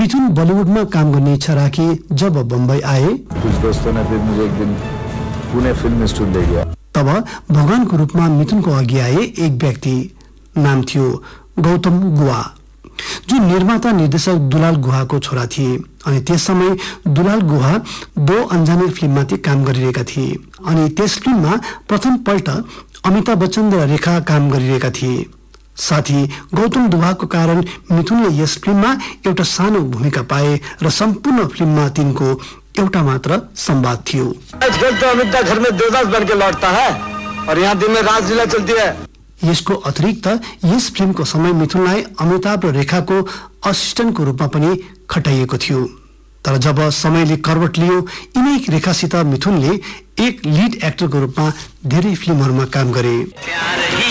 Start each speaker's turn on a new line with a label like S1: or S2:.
S1: मिथुन बलिउडमा काम गर्ने इच्छा राखी जब बम्बई आए,
S2: कुछ दोस्तों ने फिर मुझे एक दिन पुणे फिल्म इंस्टीट्यूट ले गया।
S1: तब भगवानको रूपमा मिथुनको अघि आए एक व्यक्ति, नाम थियो गौतम गुहा, जो निर्माता निर्देशक दुलाल गुहाको छोरा थिए। अनि त्यस समय दुलाल गुहा 2 अन्जाने फिल्ममाथि काम गरिरहेका थिए अनि त्यस फिल्ममा प्रथम पल्ट अमिताभ बच्चन र रेखा काम गरिरहेका थिए। साथी गौतम दुहाको कारण मिथुनले यस फिल्ममा एउटा सानो भूमिका पाए र सम्पूर्ण फिल्ममा तिनको एउटा मात्र संवाद थियो।
S2: आजकल तो अमिताभ घर में देवदास बन के लौटता है और यहाँ दिन में रासलीला चलती है।
S1: यसको अतिरिक्त यस फिल्मको समय मिथुनलाई अमिताभ र रेखाको असिस्टेन्टको रूपमा पनि खटाइएको थियो। तर जब समयले करवट लियो, यिनै रेखासित मिथुनले एक लिड एक्टरको रूपमा धेरै फिल्महरूमा काम गरे।